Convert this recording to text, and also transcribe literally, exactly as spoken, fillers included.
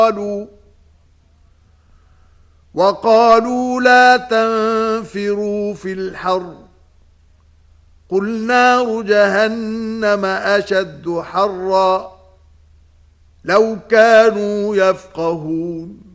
قالوا وقالوا لا تنفروا في الحر قل نار جهنم أشد حرا لو كانوا يفقهون